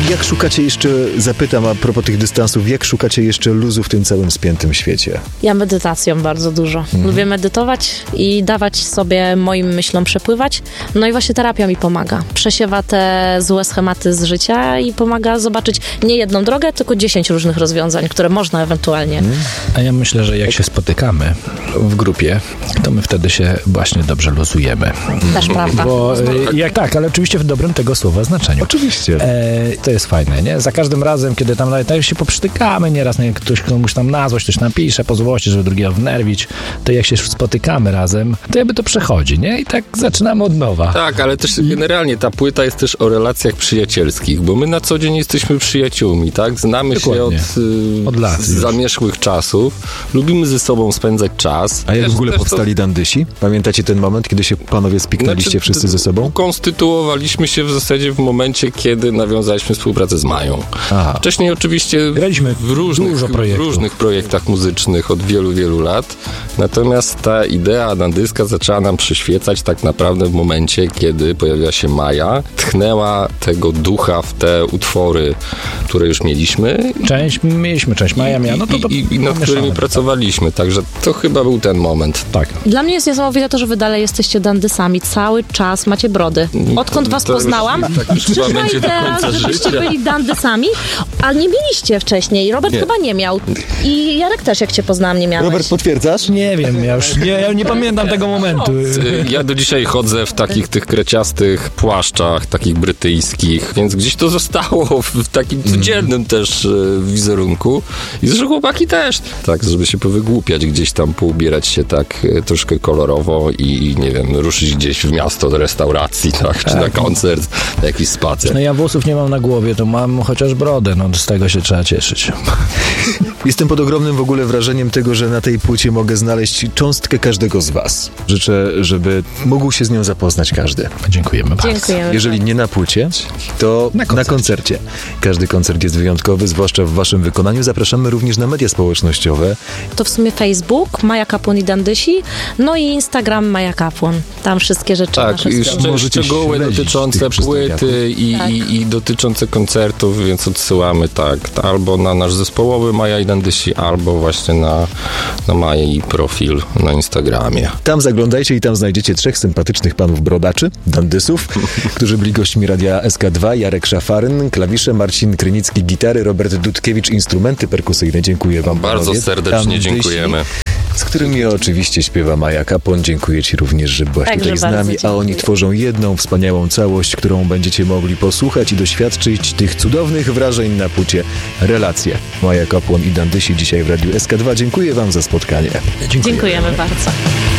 Jak szukacie jeszcze, zapytam a propos tych dystansów, jak szukacie jeszcze luzu w tym całym spiętym świecie? Ja medytacją bardzo dużo. Lubię medytować i dawać sobie moim myślom przepływać. No i właśnie terapia mi pomaga. Przesiewa te złe schematy z życia i pomaga zobaczyć nie jedną drogę, tylko 10 różnych rozwiązań, które można ewentualnie. A ja myślę, że jak się spotykamy w grupie, to my wtedy się właśnie dobrze luzujemy. Też prawda. Bo tak, ale oczywiście w dobrym tego słowa znaczeniu. Oczywiście. To jest fajne, nie? Za każdym razem, kiedy tam nawet się poprztykamy nieraz, nie? Ktoś komuś tam na złość, ktoś napisze po złości, żeby drugiego wnerwić, to jak się spotykamy razem, to jakby to przechodzi, nie? I tak zaczynamy od nowa. Tak, ale też generalnie ta płyta jest też o relacjach przyjacielskich, bo my na co dzień jesteśmy przyjaciółmi, tak? Znamy Dokładnie. się od lat z zamierzchłych czasów, lubimy ze sobą spędzać czas. A jak w ogóle powstali Dandysi? Pamiętacie ten moment, kiedy się panowie spiknęliście wszyscy ze sobą? Konstytuowaliśmy się w zasadzie w momencie, kiedy nawiązaliśmy współpracę z Mają. Aha. Wcześniej oczywiście Graliśmy w różnych projektach muzycznych od wielu, wielu lat. Natomiast ta idea dandyska zaczęła nam przyświecać tak naprawdę w momencie, kiedy pojawiła się Maja, tchnęła tego ducha w te utwory, które już mieliśmy. Mieliśmy część, Maja miała. No to I nad którymi pracowaliśmy. Także to chyba był ten moment. Tak. Dla mnie jest niesamowite to, że wy dalej jesteście dandysami. Cały czas macie brody. Odkąd was To już poznałam, chyba będzie do idea, końca żebyście życia. byli dandysami, a nie mieliście wcześniej. Robert chyba nie miał. I Jarek też, jak cię poznałam, nie miałeś. Robert, potwierdzasz? Nie wiem, ja nie pamiętam tego momentu. Ja do dzisiaj chodzę w takich tych kreciastych płaszczach, takich brytyjskich, więc gdzieś to zostało w takim codziennym też wizerunku. I zresztą chłopaki też. Tak, żeby się powygłupiać gdzieś tam, poubierać się tak troszkę kolorowo i nie wiem, ruszyć gdzieś w miasto do restauracji, tak, czy na koncert, na jakiś spacer. No ja włosów nie mam na głowie, to mam chociaż brodę, no z tego się trzeba cieszyć. Jestem pod ogromnym w ogóle wrażeniem tego, że na tej płycie mogę znaleźć cząstkę każdego z was. Życzę, żeby mógł się z nią zapoznać każdy. Dziękujemy bardzo. Dziękujemy. Jeżeli nie na płycie, to na koncercie. Każdy koncert jest wyjątkowy, zwłaszcza w waszym wykonaniu. Zapraszamy również na media społecznościowe. To w sumie Facebook, Maja Kapłon i Dandysi, no i Instagram Maja Kapłon. Tam wszystkie rzeczy Tak, nasze i strony. Możecie szczegóły śledzić dotyczące tych płyty i dotyczące koncertów, więc odsyłamy tak, albo na nasz zespołowy Maja i Dandysi, albo właśnie na Maja profil na Instagramie. Tam zaglądajcie i tam znajdziecie 3 sympatycznych panów brodaczy, dandysów, którzy byli gośćmi Radia SK2. Jarek Szafaryn, klawisze, Marcin Krynicki, gitary, Robert Dudkiewicz, instrumenty perkusyjne. Dziękuję wam, Bardzo panowie. serdecznie Dandysi, dziękujemy. z którymi oczywiście śpiewa Maja Kapłon. Dziękuję ci również, że byłaś Także tutaj z bardzo nami, a dziękuję. oni tworzą jedną wspaniałą całość, którą będziecie mogli posłuchać i doświadczyć tych cudownych wrażeń na płycie Relacje. Maja Kapłon i Dandysi dzisiaj w Radiu SK2. Dziękuję wam za spotkanie. Dziękujemy bardzo.